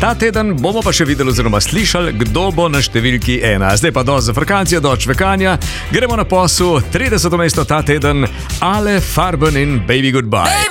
Ta teden bomo pa še videli oziroma slišali, kdo bo na številki 1. Zdaj pa do zafrkancija, do čvekanja. Gremo na posel, 30. mesto ta teden, Ale Farben in Baby Goodbye.